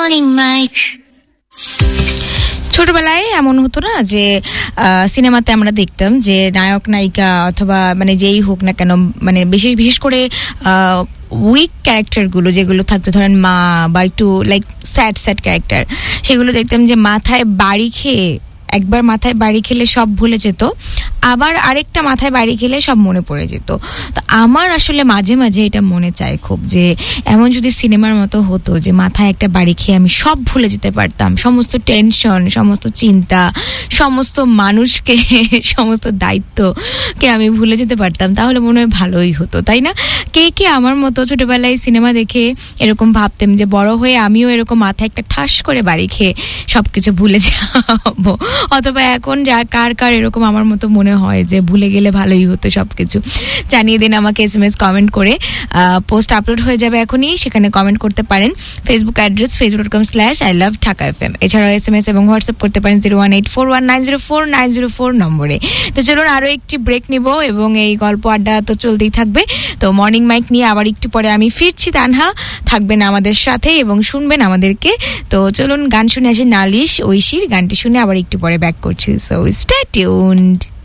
Morning Mike. ছোটবেলায় এমন হতো না যে সিনেমাতে আমরা দেখতাম যে নায়ক নায়িকা অথবা মানে যেই হোক না কেন, মানে বিশেষ করে উইক ক্যারেক্টারগুলো যেগুলো থাকতো, ধরেন মা বা একটু লাইক স্যাড ক্যারেক্টার, সেগুলো দেখতাম যে মাথায় বাড়ি খেয়ে, একবার মাথায় বাড়ি খেলে সব ভুলে যেত, আবার আরেকটা মাথায় বাড়ি খেলে সব মনে পড়ে যেত। তো আমার আসলে মাঝে মাঝে এটা মনে চায় খুব, যে এমন যদি সিনেমার মতো হতো যে মাথায় একটা বাড়ি খেয়ে আমি সব ভুলে যেতে পারতাম, সমস্ত টেনশন, সমস্ত চিন্তা, সমস্ত মানুষকে, সমস্ত দায়িত্বকে আমি ভুলে যেতে পারতাম, তাহলে মনে হয় ভালোই হতো, তাই না? কে কে আমার মতো ছোটবেলায় সিনেমা দেখে এরকম ভাবতেন যে বড় হয়ে আমিও এরকম মাথায় একটা ঠাস করে বাড়ি খেয়ে সবকিছু ভুলে যাবো? অথবা এখন কার কার এরকম আমার মতো মনে হয় যে ভুলে গেলে ভালোই হতো সবকিছু? জানিয়ে দিন আমাকে SMS কমেন্ট করে। পোস্ট আপলোড হয়ে যাবে এখনই, সেখানে কমেন্ট করতে পারেন। Facebook address facebook.com/ilovedhaka.fm। এছাড়াও SMS এবং হোয়াটসঅ্যাপ করতে পারেন 01841904904 নম্বরে। তো চলুন আরো একটি ব্রেক নিব এবং এই গল্প আড্ডা তো চলতেই থাকবে। তো মর্নিং মাইক নিয়ে আবার একটু পরে আমি ফিরছি, তানহা থাকবেন আমাদের সাথে এবং শুনবেন আমাদেরকে। তো চলুন গান শুনে আসি, নালিশ ঐশীর গানটি শুনে আবার একটু পরে ব্যাক করছি। So stay tuned.